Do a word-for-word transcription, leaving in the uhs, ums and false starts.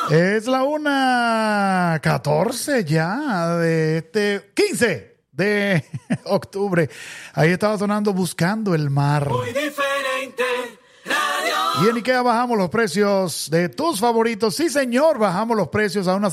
Es la una catorce ya de este quince de octubre. Ahí estaba sonando Buscando el Mar. Muy diferente. Radio. Y en IKEA bajamos los precios de tus favoritos. Sí, señor, bajamos los precios a una